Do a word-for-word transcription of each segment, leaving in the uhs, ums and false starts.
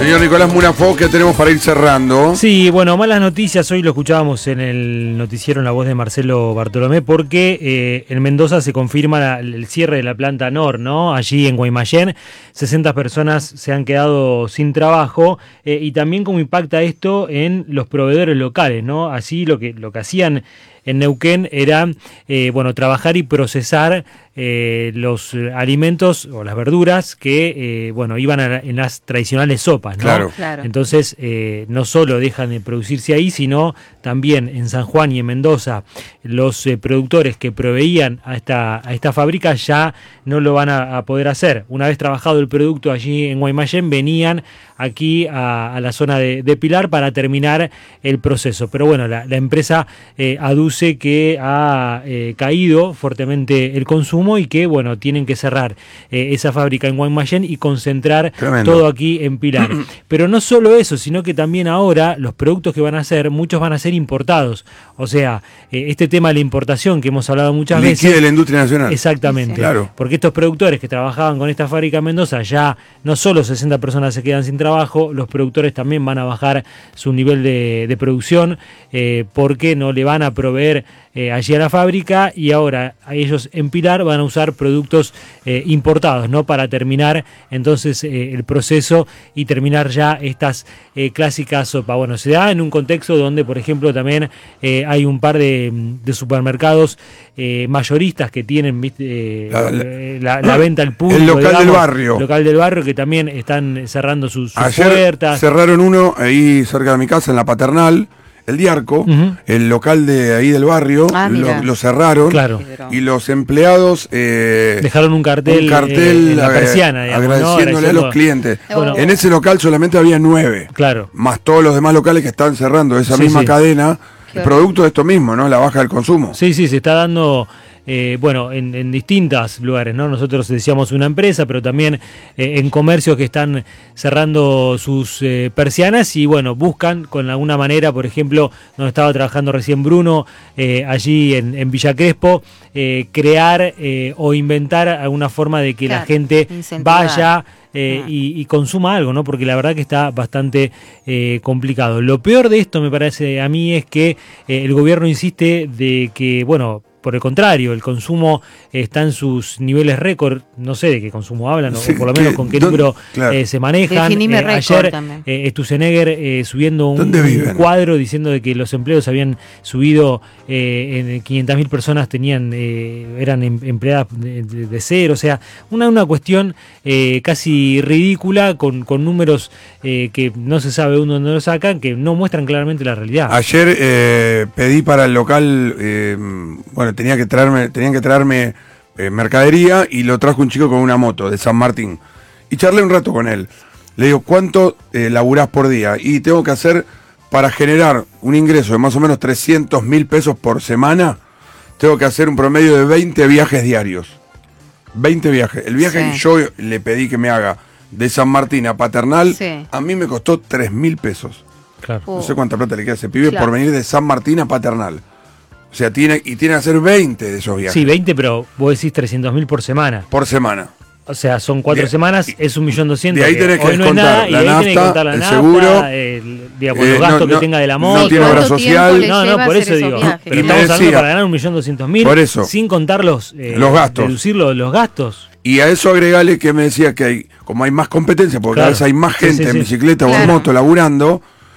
Señor Nicolás Munafó, ¿qué tenemos para ir cerrando? Sí, bueno, malas noticias. Hoy lo escuchábamos en el noticiero en la voz de Marcelo Bartolomé, porque eh, en Mendoza se confirma la, el cierre de la planta Nor, ¿no? Allí en Guaymallén, sesenta personas se han quedado sin trabajo eh, y también cómo impacta esto en los proveedores locales, ¿no? Así lo que, lo que hacían en Neuquén era, eh, bueno, trabajar y procesar eh, los alimentos o las verduras que, eh, bueno, iban a, en las tradicionales sopas, ¿no? Claro. Claro. Entonces, eh, no solo dejan de producirse ahí, sino también en San Juan y en Mendoza, los eh, productores que proveían a esta, a esta fábrica ya no lo van a, a poder hacer. Una vez trabajado el producto allí en Guaymallén, venían aquí a, a la zona de, de Pilar para terminar el proceso. Pero bueno, la, la empresa eh, aduce que ha eh, caído fuertemente el consumo y que, bueno, tienen que cerrar eh, esa fábrica en Guaymallén y concentrar Tremendo. todo aquí en Pilar. Pero no solo eso, sino que también ahora los productos que van a hacer, muchos van a ser importados. O sea, eh, este tema de la importación que hemos hablado muchas Liquide veces. de la industria nacional. Exactamente. Sí. Claro. Porque estos productores que trabajaban con esta fábrica en Mendoza, ya no solo sesenta personas se quedan sin trabajo, los productores también van a bajar su nivel de, de producción eh, porque no le van a proveer eh, allí a la fábrica, y ahora a ellos en Pilar van a usar productos eh, importados, ¿no? Para terminar entonces eh, el proceso y terminar ya estas eh, clásicas sopas. Bueno, se da en un contexto donde, por ejemplo, también eh, hay un par de, de supermercados eh, mayoristas que tienen, ¿viste? Eh, La- la, la- la, la venta al público, el local del digamos, barrio. local del barrio, que también están cerrando sus, sus Ayer puertas. cerraron uno ahí cerca de mi casa, en la Paternal, el Diarco, Ujú. el local de ahí del barrio, Ah, lo, mira. lo cerraron. Claro. Y los empleados eh, Dejaron un cartel, un cartel eh, en la eh, persiana, digamos, ¿no? agradeciéndole a Agradeciendo- los clientes. Bueno. En ese local solamente había nueve, Claro. más todos los demás locales que están cerrando esa Sí, misma sí. cadena, Qué producto de esto mismo, ¿no? La baja del consumo. Sí, sí, se está dando, eh, bueno, en, en distintos lugares, ¿no? Nosotros decíamos una empresa, pero también eh, en comercios que están cerrando sus eh, persianas y, bueno, buscan con alguna manera, por ejemplo, donde estaba trabajando recién Bruno, eh, allí en, en Villa Crespo, eh, crear eh, o inventar alguna forma de que la Claro, gente incentivar. vaya eh, Ah. y, y consuma algo, ¿no? Porque la verdad que está bastante eh, complicado. Lo peor de esto, me parece a mí, es que eh, el gobierno insiste de que, bueno, por el contrario, el consumo eh, está en sus niveles récord. No sé de qué consumo hablan, Sí, o por lo menos que- con qué ¿dónde- número claro. eh, se manejan. Definime Eh, récord ayer también. eh, Sturzenegger eh, subiendo un, ¿Dónde un viven? cuadro diciendo de que los empleos habían subido eh, en quinientas mil personas, tenían eh, eran em- empleadas de, de- de cero. O sea, una, una cuestión eh, casi ridícula, con, con números eh, que no se sabe uno dónde lo sacan, que no muestran claramente la realidad. Ayer eh, pedí para el local, eh, bueno, tenía que traerme, tenían que traerme eh, mercadería, y lo trajo un chico con una moto de San Martín. Y charlé un rato con él. Le digo, ¿cuánto eh, laburás por día? Y tengo que hacer, para generar un ingreso de más o menos trescientos mil pesos por semana, tengo que hacer un promedio de veinte viajes diarios. veinte viajes. El viaje Sí. que yo le pedí que me haga de San Martín a Paternal, Sí. a mí me costó tres mil pesos. Claro. Uh, No sé cuánta plata le queda a ese pibe Claro. por venir de San Martín a Paternal. O sea, tiene y tiene que hacer veinte de esos viajes Sí, veinte, pero vos decís trescientos mil por semana. por semana. O sea, son cuatro De- semanas, es un millón doscientos. de ahí tenés que hoy no es descontar nada, y la de ahí tenés que nafta, contar la el nafta, seguro, el, digamos, eh, los gastos no- que no- tenga de la no moto. tiene obra ¿Cuánto tiempo social. le No, no, lleva por hacer eso esos digo. viajes? Pero Y me estamos hablando decía- para ganar un millón doscientos mil. Por eso. Sin contar los, eh, Los gastos. Deducir los, los gastos. Y a eso agregale que me decía que hay, como hay más competencia, porque Claro. cada vez hay más Sí, gente sí, en sí. bicicleta o en Claro. moto laburando,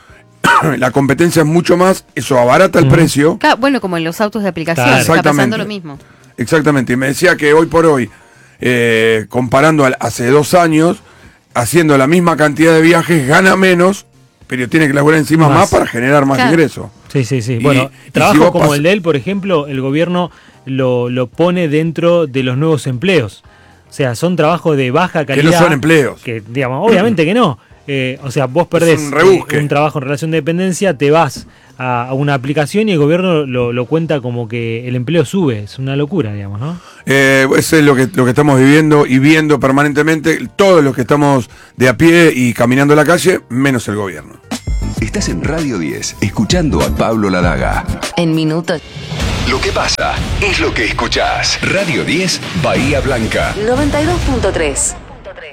la competencia es mucho más, eso abarata el Ujú. precio. Claro, bueno, como en los autos de aplicación, Claro. está pasando Exactamente. lo mismo. Exactamente, y me decía que hoy por hoy, eh, comparando al- hace dos años, haciendo la misma cantidad de viajes, gana menos, pero tiene que laburar encima más, Más. para generar más Claro. ingresos. Sí, sí, sí. Y- Bueno, y trabajo si vos como pas- el de él, por ejemplo, el gobierno lo, lo pone dentro de los nuevos empleos. O sea, son trabajos de baja calidad. Que no son empleos. Que, digamos, obviamente que no. Eh, o sea, vos perdés un rebusque. eh, un trabajo en relación de dependencia, te vas a, a una aplicación y el gobierno lo, lo cuenta como que el empleo sube. Es una locura, digamos, ¿no? Eh, eso es lo que, lo que estamos viviendo y viendo permanentemente, todos los que estamos de a pie y caminando la calle, menos el gobierno. Estás en Radio diez, escuchando a Pablo Ladaga. En minutos. Lo que pasa es lo que escuchás. Radio diez, Bahía Blanca. noventa y dos punto tres.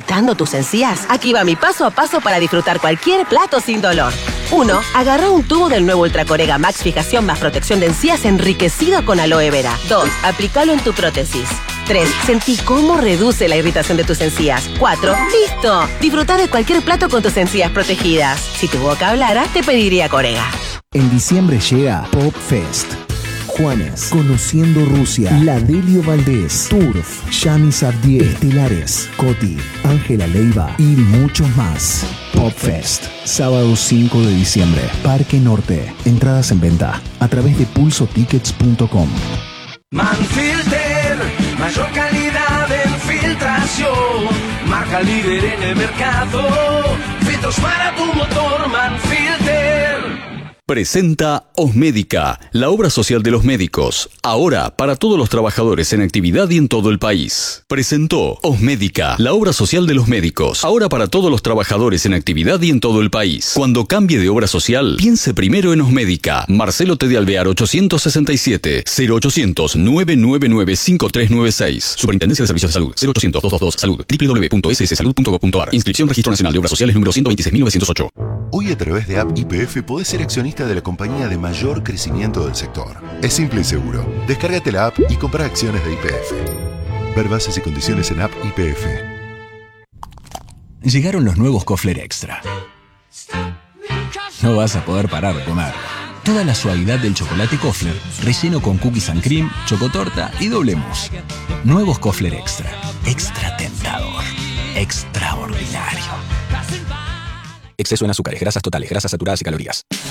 ¿Dando tus encías? Aquí va mi paso a paso para disfrutar cualquier plato sin dolor. uno. Agarra un tubo del nuevo Ultra Corega Max Fijación más protección de encías enriquecido con aloe vera. dos. Aplícalo en tu prótesis. tres. Sentí cómo reduce la irritación de tus encías. cuatro. ¡Listo! Disfruta de cualquier plato con tus encías protegidas. Si tu boca hablara, te pediría Corega. En diciembre llega Pop Fest. Juanes, Conociendo Rusia, Ladelio Valdés, Turf, Yanis Abdiel, Estelares, Coti, Ángela Leiva y muchos más. Pop Fest, sábado cinco de diciembre, Parque Norte. Entradas en venta a través de pulso tickets punto com. Manfilter, mayor calidad en filtración, marca líder en el mercado, filtros para tu motor, Manfilter. Presenta Osmédica, la obra social de los médicos, ahora para todos los trabajadores en actividad y en todo el país. Presentó Osmédica, la obra social de los médicos, ahora para todos los trabajadores en actividad y en todo el país. Cuando cambie de obra social, piense primero en Osmédica. Marcelo T. de Alvear ochocientos sesenta y siete, cero ochocientos, nueve nueve nueve, cinco tres nueve seis. Superintendencia de Servicios de Salud, cero ochocientos, doscientos veintidós, Salud, doble u doble u doble u punto s s salud punto gov punto a r. Inscripción Registro Nacional de Obras Sociales número ciento veintiséis mil novecientos ocho. Hoy a través de App Y P F podés ser accionista de la compañía de mayor crecimiento del sector. Es simple y seguro. Descárgate la app y compra acciones de Y P F. Ver bases y condiciones en App Y P F. Llegaron los nuevos Kofler Extra. No vas a poder parar de comer. Toda la suavidad del chocolate Kofler, relleno con cookies and cream, chocotorta y doble mousse. Nuevos Kofler Extra. Extra tentador. Extraordinario. Exceso en azúcares, grasas totales, grasas saturadas y calorías.